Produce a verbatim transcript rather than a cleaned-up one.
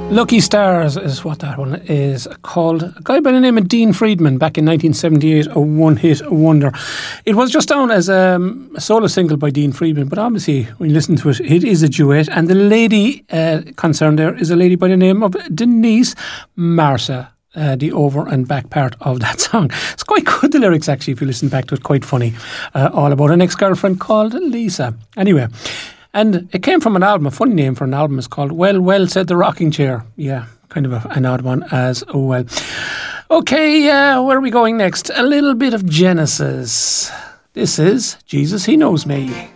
Lucky Stars is what that one is called. A guy by the name of Dean Friedman back in nineteen seventy-eight, a one-hit wonder. It was just down as um, a solo single by Dean Friedman, but obviously when you listen to it, it is a duet. And the lady uh, concerned there is a lady by the name of Denise Marsa. Uh, the over and back part of that song. It's quite good, the lyrics actually, if you listen back to it, quite funny. Uh, all about an ex-girlfriend called Lisa. Anyway, and it came from an album, a funny name for an album. It's called Well, Well Said the Rocking Chair. Yeah, kind of a, an odd one as well. Okay, uh, where are we going next? A little bit of Genesis. This is Jesus, He Knows Me.